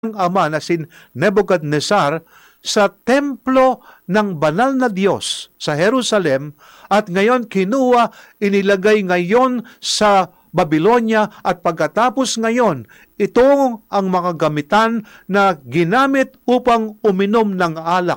ama na si Nebuchadnezzar sa templo ng banal na Diyos sa Jerusalem at ngayon inilagay ngayon sa Babylonia at pagkatapos ngayon, ito ang mga gamitan na ginamit upang uminom ng alak.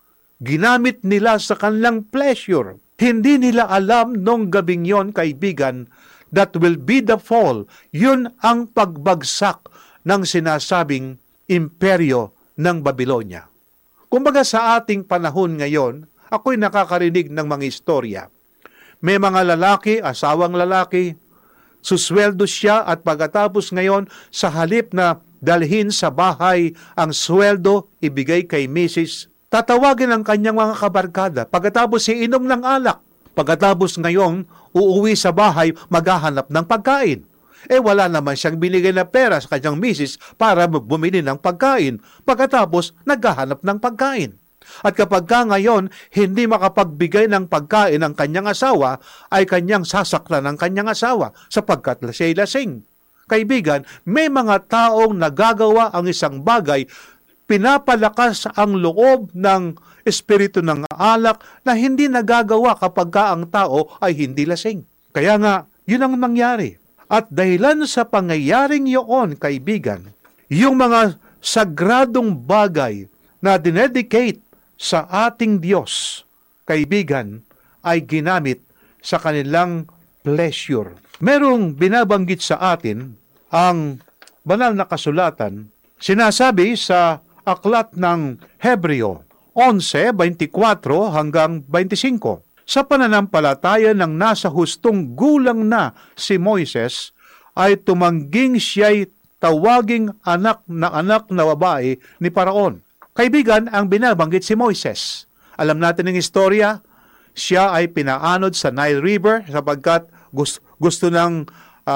Ginamit nila sa kanilang pleasure. Hindi nila alam nung gabing yon, kaibigan, that will be the fall. Yun ang pagbagsak ng sinasabing imperyo ng Babylonia. Kumbaga sa ating panahon ngayon, ako'y nakakarinig ng mga istorya. May mga lalaki, asawang lalaki, susweldo siya at pagkatapos ngayon sa halip na dalhin sa bahay ang sweldo ibigay kay Mrs. Tatawagin ang kanyang mga kabarkada pagkatapos iinom ng alak. Pagkatapos ngayon uuwi sa bahay maghahanap ng pagkain. Wala naman siyang binigay na pera sa kanyang Mrs. para bumili ng pagkain. Pagkatapos naghahanap ng pagkain. At kapag ngayon hindi makapagbigay ng pagkain ang kanyang asawa, ay kanyang sasaktan ng kanyang asawa sapagkat siya'y lasing. Kaibigan, may mga taong nagagawa ang isang bagay, pinapalakas ang loob ng espiritu ng alak na hindi nagagawa kapag ang tao ay hindi lasing. Kaya nga, yun ang nangyari. At dahilan sa pangyayaring yun, kaibigan, yung mga sagradong bagay na dinedicate sa ating Diyos, kaibigan, ay ginamit sa kanilang pleasure. Merong binabanggit sa atin ang banal na kasulatan, sinasabi sa aklat ng Hebreo 11:24 hanggang 25. Sa pananampalataya ng nasa hustong gulang na si Moises, ay tumangging siya'y tawaging anak na babae ni Paraon. Kaibigan, ang binabanggit si Moises. Alam natin ng istorya, siya ay pinaanod sa Nile River sapagkat gusto ng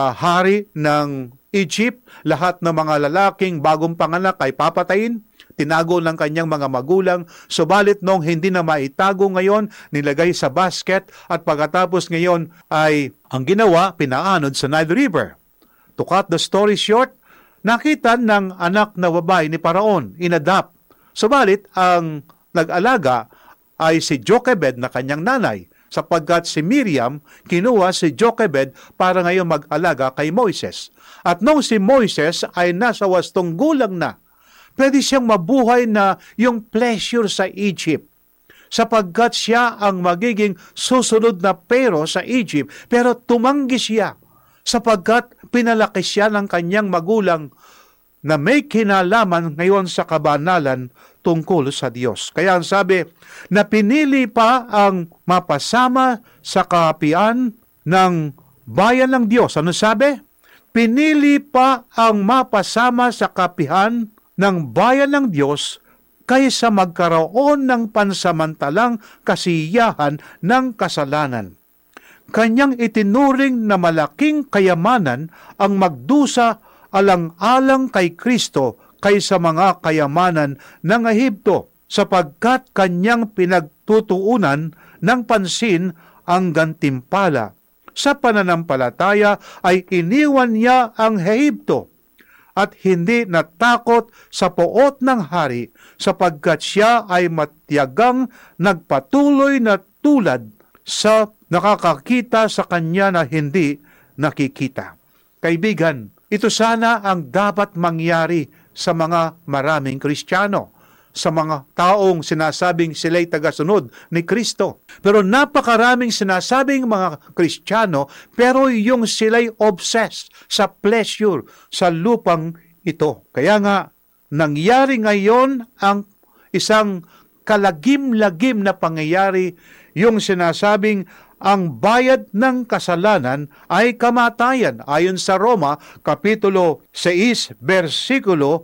hari ng Egypt, lahat ng mga lalaking bagong panganak ay papatayin. Tinago ng kanyang mga magulang, subalit nung hindi na maitago ngayon, nilagay sa basket at pagkatapos ngayon ay ang ginawa, pinaanod sa Nile River. To cut the story short, nakita ng anak na babae ni Paraon, inadapt. Subalit, ang nag-alaga ay si Jochebed na kanyang nanay, sapagkat si Miriam kinuha si Jochebed para ngayon mag-alaga kay Moises. At nung si Moises ay nasa 8 gulang na, pwede siyang mabuhay na yung pleasure sa Egypt, sapagkat siya ang magiging susunod na pero sa Egypt, pero tumanggi siya, sapagkat pinalaki siya ng kanyang magulang na may kinalaman ngayon sa kabanalan tungkol sa Diyos. Kaya ang sabi, na pinili pa ang mapasama sa kahapian ng bayan ng Diyos. Ano sabi? Pinili pa ang mapasama sa kapihan ng bayan ng Diyos kaysa magkaroon ng pansamantalang kasiyahan ng kasalanan. Kanyang itinuring na malaking kayamanan ang magdusa alang-alang kay Kristo kaysa mga kayamanan ng Ehipto, sapagkat kanyang pinagtutuunan ng pansin ang gantimpala. Sa pananampalataya ay iniwan niya ang Ehipto at hindi natakot sa poot ng hari, sapagkat siya ay matiyagang nagpatuloy na tulad sa nakakakita sa kanya na hindi nakikita. Kaibigan, ito sana ang dapat mangyari sa mga maraming Kristiyano, sa mga taong sinasabing sila'y tagasunod ni Kristo. Pero napakaraming sinasabing mga Kristiyano, pero yung sila'y obsessed sa pleasure, sa lupang ito. Kaya nga, nangyari ngayon ang isang kalagim-lagim na pangyayari, yung sinasabing ang bayad ng kasalanan ay kamatayan ayon sa Roma Kapitulo 6, versikulo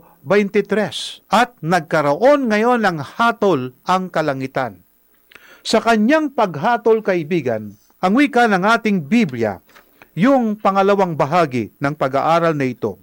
23. At nagkaroon ngayon ng hatol ang kalangitan. Sa kanyang paghatol, kaibigan, ang wika ng ating Biblia, yung pangalawang bahagi ng pag-aaral na ito,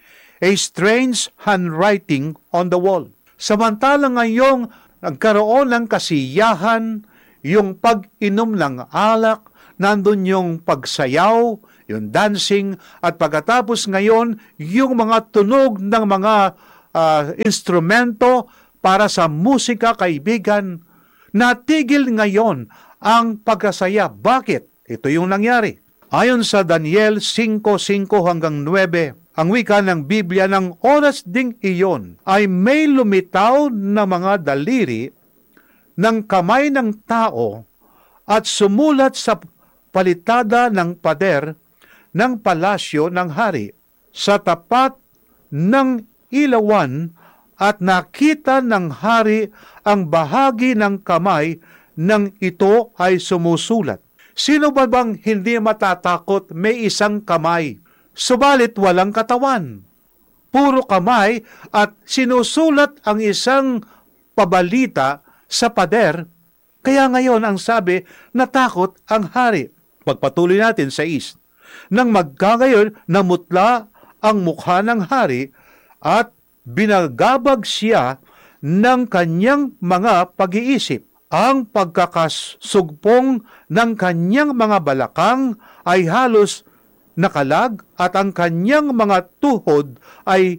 a strange handwriting on the wall. Samantalang ngayong nagkaroon ng kasiyahan, yung pag-inom ng alak, nandun yung pagsayaw, yung dancing, at pagkatapos ngayon, yung mga tunog ng mga instrumento para sa musika, kaibigan. Natigil ngayon ang pagkasaya. Bakit? Ito yung nangyari. Ayon sa Daniel 5:5 hanggang 9, ang wika ng Biblia, ng oras ding iyon ay may lumitaw na mga daliri ng kamay ng tao at sumulat sa palitada ng pader ng palasyo ng hari sa tapat ng ilawan, at nakita ng hari ang bahagi ng kamay ng ito ay sumusulat. Sino ba bang hindi matatakot may isang kamay, subalit walang katawan? Puro kamay at sinusulat ang isang pabalita sa pader. Kaya ngayon ang sabi, natakot ang hari. Pagpatuloy natin sa East. Nang magkagayon, namutla ang mukha ng hari at binagabag siya ng kanyang mga pag-iisip. Ang pagkakasugpong ng kanyang mga balakang ay halos nakalag at ang kanyang mga tuhod ay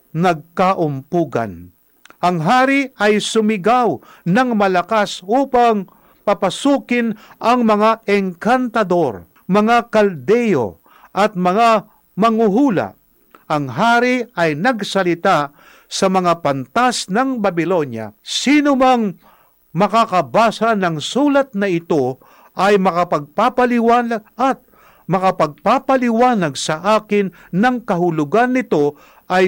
nagkaumpugan. Ang hari ay sumigaw ng malakas upang papasukin ang mga engkantador, mga kaldeo at mga manghuhula. Ang hari ay nagsalita sa mga pantas ng Babylonia. Sino mang makakabasa ng sulat na ito ay makapagpapaliwanag at makapagpapaliwanag sa akin ng kahulugan nito ay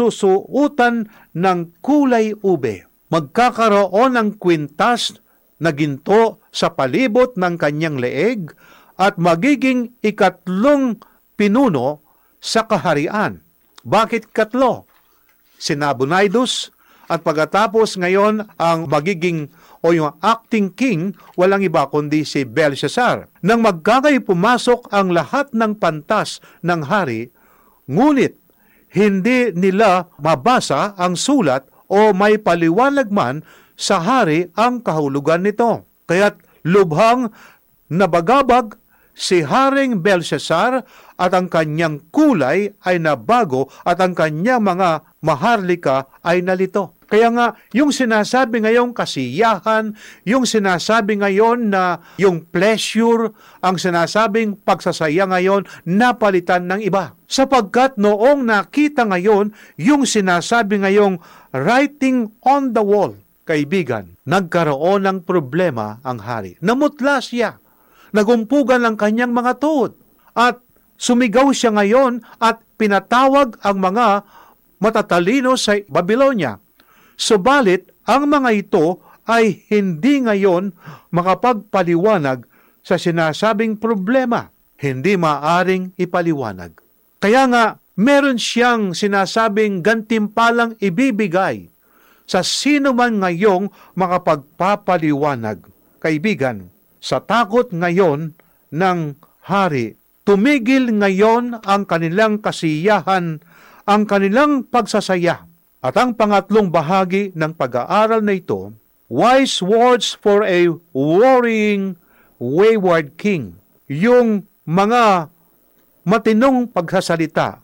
susuutan ng kulay ube. Magkakaroon ng kwintas na ginto sa palibot ng kanyang leeg at magiging ikatlong pinuno sa kaharian. Bakit katlo? Si Nabonidus, at pagkatapos ngayon ang magiging o yung acting king, walang iba kundi si Belshazzar. Nang magkakay pumasok ang lahat ng pantas ng hari, ngunit hindi nila mabasa ang sulat o may paliwanag man sa hari ang kahulugan nito. Kaya't lubhang nabagabag si Haring Belshazzar at ang kanyang kulay ay nabago at ang kanyang mga maharlika ay nalito. Kaya nga, yung sinasabi ngayong kasiyahan, yung sinasabi ngayon na yung pleasure, ang sinasabing pagsasaya ngayon, napalitan ng iba. Sapagkat noong nakita ngayon, yung sinasabi ngayong writing on the wall, kaibigan, nagkaroon ng problema ang hari. Namutla siya. Nagumpugan ang kanyang mga tuhod. At sumigaw siya ngayon at pinatawag ang mga matatalino sa Babylonia. Subalit, ang mga ito ay hindi ngayon makapagpaliwanag sa sinasabing problema. Hindi maaring ipaliwanag. Kaya nga, meron siyang sinasabing gantimpalang ibibigay sa sino man ngayong makapagpapaliwanag. Kaibigan, sa takot ngayon ng hari, tumigil ngayon ang kanilang kasiyahan, ang kanilang pagsasaya. At ang pangatlong bahagi ng pag-aaral na ito, wise words for a worrying, wayward king. Yung mga matinong pagsasalita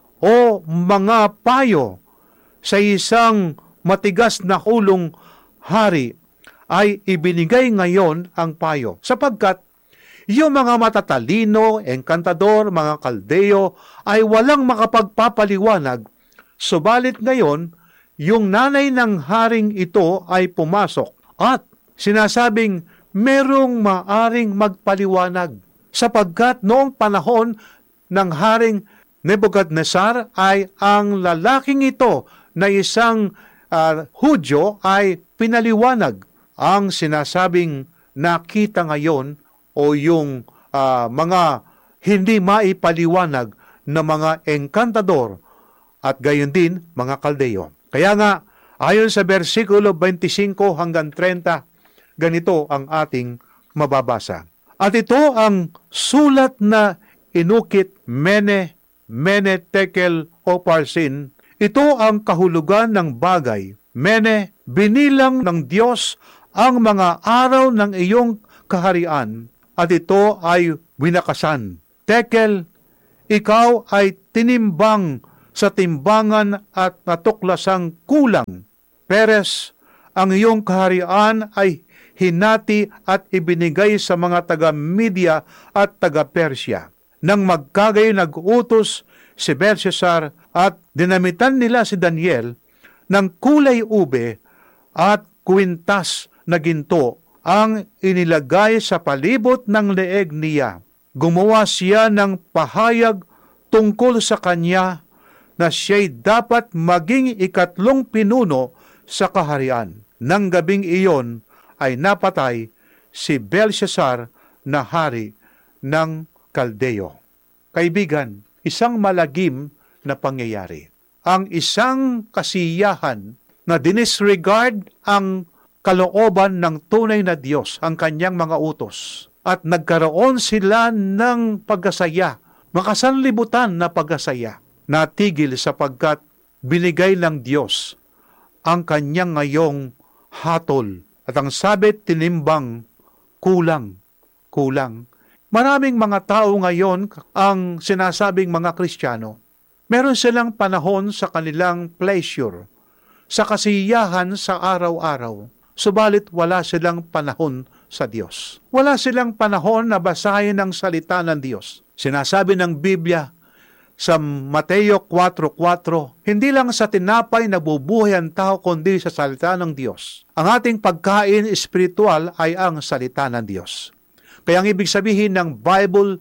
o mga payo sa isang matigas na hulong hari ay ibinigay ngayon ang payo. Sapagkat yung mga matatalino, engkantador, mga kaldeo ay walang makapagpapaliwanag. Subalit ngayon, yung nanay ng haring ito ay pumasok at sinasabing merong maaring magpaliwanag. Sapagkat noong panahon ng haring Nebuchadnezzar ay ang lalaking ito na isang Hudyo ay pinaliwanag ang sinasabing nakita ngayon o yung mga hindi maipaliwanag na mga engkantador at gayon din mga kaldeo. Kaya nga, ayon sa versikulo 25 hanggang 30, ganito ang ating mababasa. At ito ang sulat na inukit Mene, Tekel, Upharsin. Ito ang kahulugan ng bagay. Mene, binilang ng Diyos ang mga araw ng iyong kaharian, at ito ay winakasan. Tekel, ikaw ay tinimbang sa timbangan at natuklasang kulang. Peres, ang iyong kaharian ay hinati at ibinigay sa mga taga-Media at taga-Persya. Nang magkagay nag-utos si Belshazzar at dinamitan nila si Daniel ng kulay ube at kwintas na ginto ang inilagay sa palibot ng leeg niya. Gumawa siya ng pahayag tungkol sa kanya na siya'y dapat maging ikatlong pinuno sa kaharian. Nang gabing iyon ay napatay si Belshazzar na hari ng Kaldeo. Kaibigan, isang malagim na pangyayari. Ang isang kasiyahan na dinisregard ang kalooban ng tunay na Diyos, ang kanyang mga utos. At nagkaroon sila ng pagkasaya, makasanlibutan na pagkasaya. Natigil sapagkat binigay ng Diyos ang kanyang ngayong hatol. At ang sabit tinimbang, kulang. Maraming mga tao ngayon ang sinasabing mga Kristiyano. Meron silang panahon sa kanilang pleasure, sa kasiyahan sa araw-araw. Subalit wala silang panahon sa Diyos. Wala silang panahon na basahin ang salita ng Diyos. Sinasabi ng Biblia sa Mateo 4:4, hindi lang sa tinapay nabubuhay ang tao kundi sa salita ng Diyos. Ang ating pagkain espiritual ay ang salita ng Diyos. Kaya ang ibig sabihin ng Bible,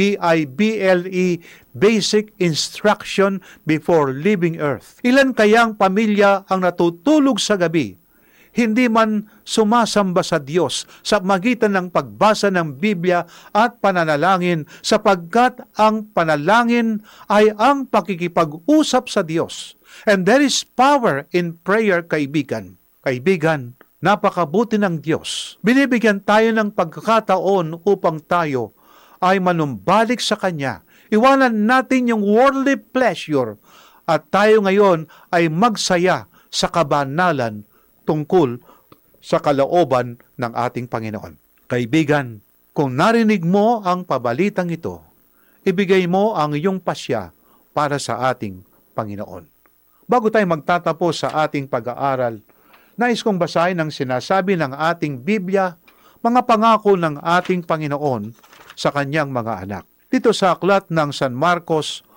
B-I-B-L-E, Basic Instruction Before Leaving Earth. Ilan kayang pamilya ang natutulog sa gabi, hindi man sumasamba sa Diyos sa magitan ng pagbasa ng Biblia at pananalangin, sapagkat ang panalangin ay ang pakikipag-usap sa Diyos. And there is power in prayer, kaibigan. Kaibigan, napakabuti ng Diyos. Binibigyan tayo ng pagkakataon upang tayo ay manumbalik sa Kanya. Iwanan natin yung worldly pleasure at tayo ngayon ay magsaya sa kabanalan tungkol sa kalooban ng ating Panginoon. Kaibigan, kung narinig mo ang pabalitang ito, ibigay mo ang iyong pasya para sa ating Panginoon. Bago tayo magtatapos sa ating pag-aaral, nais kong basahin ang sinasabi ng ating Biblia, mga pangako ng ating Panginoon sa kanyang mga anak. Dito sa aklat ng San Marcos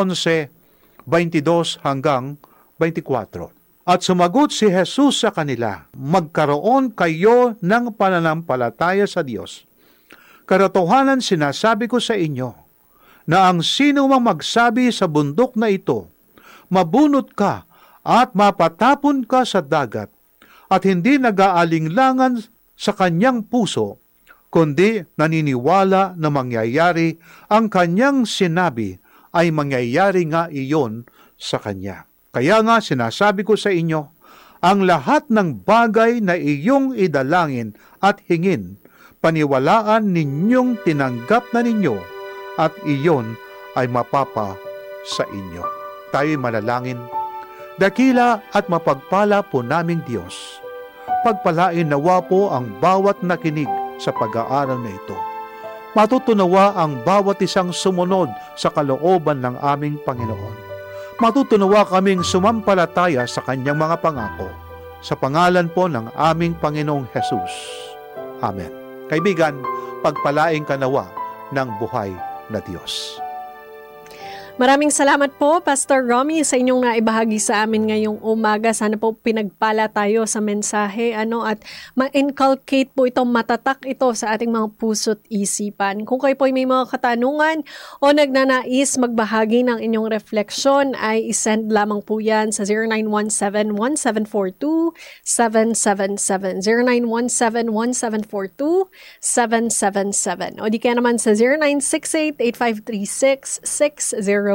11:22 hanggang 24. At sumagot si Jesus sa kanila, magkaroon kayo ng pananampalataya sa Diyos. Katotohanan sinasabi ko sa inyo, na ang sino mang magsabi sa bundok na ito, mabunot ka at mapatapon ka sa dagat, at hindi nag-aalinglangan sa kanyang puso, kundi naniniwala na mangyayari ang kanyang sinabi, ay mangyayari nga iyon sa kanya. Kaya nga sinasabi ko sa inyo, ang lahat ng bagay na iyong idalangin at hingin, paniwalaan ninyong tinanggap na ninyo, at iyon ay mapapa sa inyo. Tayo'y manalangin. Dakila at mapagpala po naming Diyos, pagpalain nawa po ang bawat nakinig sa pag-aaral na ito. Matutunawa ang bawat isang sumunod sa kalooban ng aming Panginoon. Matutunawa kaming sumampalataya sa kanyang mga pangako. Sa pangalan po ng aming Panginoong Jesus. Amen. Kaibigan, pagpalain ka nawa ng buhay na Diyos. Maraming salamat po, Pastor Romy, sa inyong naibahagi sa amin ngayong umaga. Sana po pinagpala tayo sa mensahe at ma-inculcate po itong matatak ito sa ating mga puso't isipan. Kung kayo po may mga katanungan o nagnanais magbahagi ng inyong refleksyon, ay isend lamang po yan sa 0917-1742-777. 0917-1742-777. O di kaya naman sa 0968-8536-607.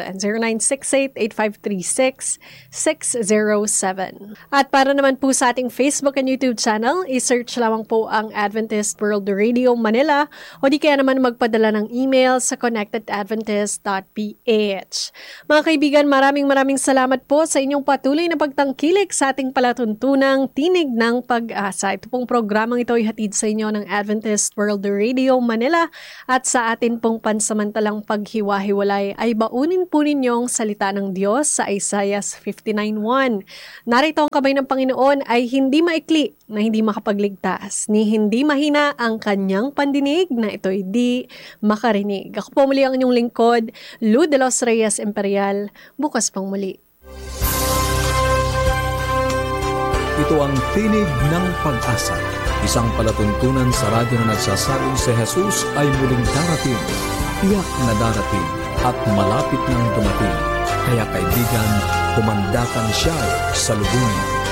0968-8536-607. At para naman po sa ating Facebook and YouTube channel, i-search lamang po ang Adventist World Radio Manila o di kaya naman magpadala ng email sa connectedadventist.ph. Mga kaibigan, maraming salamat po sa inyong patuloy na pagtangkilik sa ating palatuntunang Tinig ng Pag-asa. Ito pong programang ito ay hatid sa inyo ng Adventist World Radio Manila at sa atin pong pansamantalang paghiwa-hiwalay ay baunin po ninyong salita ng Diyos sa Isaiah 59:1. Narito ang kamay ng Panginoon ay hindi maikli na hindi makapagligtas, ni hindi mahina ang kanyang pandinig na ito'y di makarinig. Ako po muli ang inyong lingkod, Lou de los Reyes Imperial. Bukas pang muli. Ito ang Tinig ng Pag-asa, isang palatuntunan sa radyo na nagsasabing si Jesus ay muling darating, tiyak na darating at malapit nang dumating. Kaya kaibigan, kumandatan siya sa lubungin.